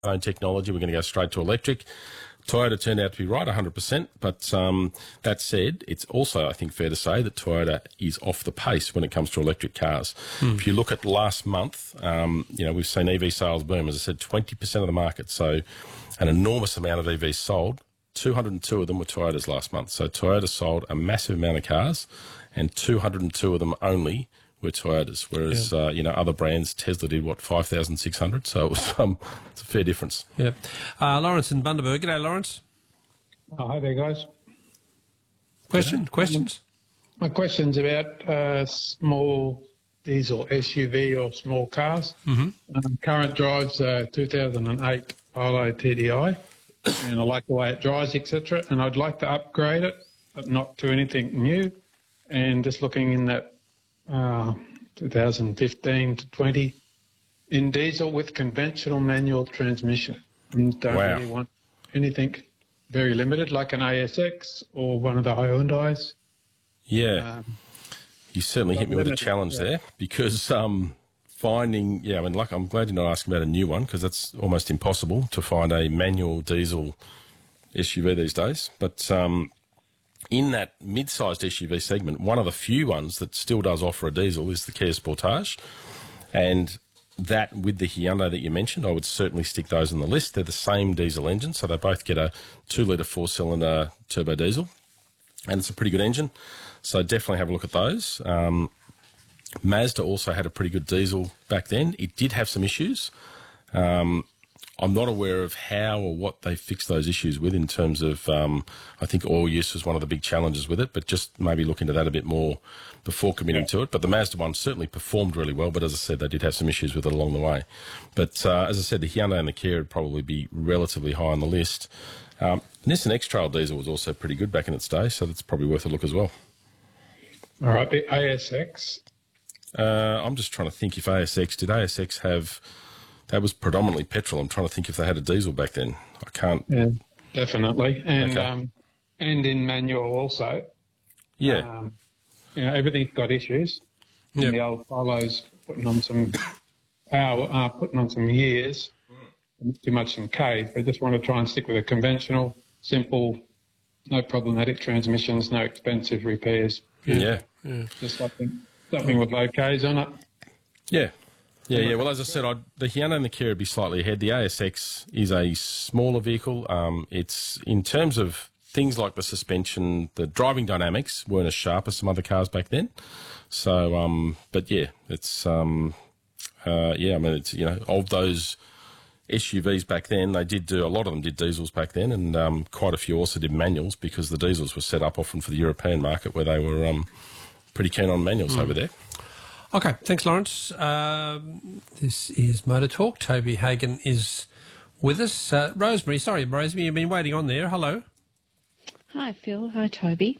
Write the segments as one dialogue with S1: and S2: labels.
S1: own technology. We're going to go straight to electric. Toyota turned out to be right 100%, but that said, it's also, I think, fair to say that Toyota is off the pace when it comes to electric cars. If you look at last month, we've seen EV sales boom. As I said, 20% of the market, so an enormous amount of EVs sold. 202 of them were Toyotas last month. So Toyota sold a massive amount of cars, and 202 of them only were Toyotas, whereas other brands, Tesla did 5,600. So it was it's a fair difference.
S2: Yeah. Lawrence in Bundaberg. G'day, Lawrence.
S3: Oh, hi there, guys.
S2: Questions?
S3: My question's about small diesel SUV or small cars. Current drives 2008 Polo TDI, and I like the way it drives, etc. And I'd like to upgrade it, but not to anything new. And just looking in that 2015 to 20 in diesel with conventional manual transmission. And don't really want anything very limited, like an ASX or one of the Hyundais.
S1: Yeah, you certainly hit me with a challenge there, because finding, I'm glad you're not asking about a new one, because that's almost impossible to find a manual diesel SUV these days. But in that mid-sized SUV segment, one of the few ones that still does offer a diesel is the Kia Sportage. And that, with the Hyundai that you mentioned, I would certainly stick those on the list. They're the same diesel engine, so they both get a 2-litre 4-cylinder turbo diesel. And it's a pretty good engine, so definitely have a look at those. Mazda also had a pretty good diesel back then. It did have some issues. I'm not aware of how or what they fixed those issues with, in terms of, I think oil use was one of the big challenges with it, but just maybe look into that a bit more before committing to it. But the Mazda one certainly performed really well, but as I said, they did have some issues with it along the way. But as I said, the Hyundai and the Kia would probably be relatively high on the list. Nissan X-Trail diesel was also pretty good back in its day, so that's probably worth a look as well.
S3: All right, the ASX.
S1: I'm just trying to think if did ASX have... That was predominantly petrol. I'm trying to think if they had a diesel back then. I can't...
S3: Yeah, definitely. And and in manual also.
S1: Yeah.
S3: Everything's got issues.
S2: Yep.
S3: The old Polo's putting on some power, putting on some years, too much some K. They just want to try and stick with a conventional, simple, no problematic transmissions, no expensive repairs.
S1: Yeah.
S3: Just something with low Ks on it.
S1: Yeah. Yeah. Well, as I said, the Hyundai and the Kia would be slightly ahead. The ASX is a smaller vehicle. It's, in terms of things like the suspension, the driving dynamics weren't as sharp as some other cars back then. So, but yeah, it's, it's, of those SUVs back then, a lot of them did diesels back then, and quite a few also did manuals, because the diesels were set up often for the European market, where they were pretty keen on manuals over there.
S2: Okay, thanks, Lawrence. This is Motor Talk. Toby Hagen is with us. Rosemary, you've been waiting on there. Hello.
S4: Hi, Phil. Hi, Toby.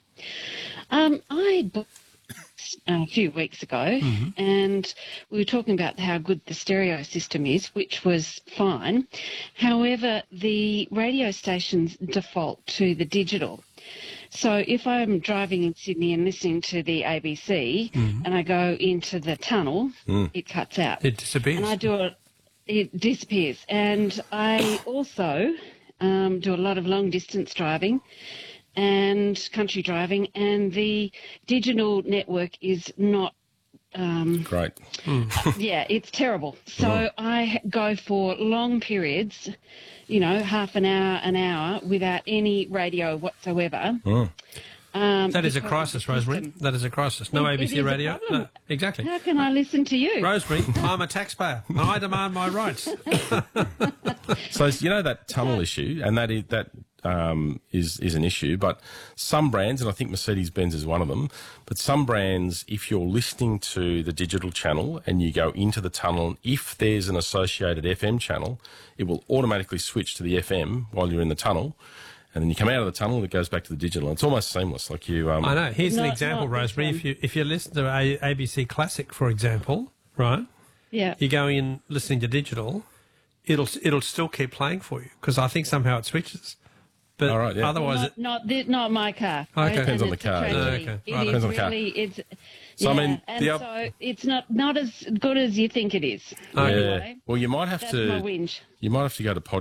S4: I bought a few weeks ago, and we were talking about how good the stereo system is, which was fine. However, the radio stations default to the digital. So if I'm driving in Sydney and listening to the ABC and I go into the tunnel, it cuts out.
S2: It disappears.
S4: And it disappears. And I also do a lot of long-distance driving and country driving, and the digital network is not...
S1: Great.
S4: Yeah, it's terrible. So I go for long periods, half an hour, without any radio whatsoever.
S2: That is a crisis, Rosemary. That is a crisis. No ABC radio. No, exactly.
S4: How can I listen to you?
S2: Rosemary, I'm a taxpayer and I demand my rights.
S1: So, that tunnel issue, and that is an issue, but some brands, and I think Mercedes-Benz is one of them, but some brands, if you're listening to the digital channel and you go into the tunnel, if there's an associated FM channel, it will automatically switch to the FM while you're in the tunnel, and then you come out of the tunnel and it goes back to the digital. It's almost seamless. Like you,
S2: I know. Here's an example, Rosemary. If you listen to ABC Classic, for example, right?
S4: Yeah.
S2: You go in listening to digital, it'll still keep playing for you, because I think somehow it switches. But otherwise,
S4: not my car.
S2: Okay.
S1: Depends on the car.
S2: Okay.
S4: It is
S1: Depends on the car.
S4: really,
S1: So, I mean,
S4: so it's not as good as you think it is.
S1: Yeah. Well, you might have
S4: That's my whinge.
S1: You might have to go to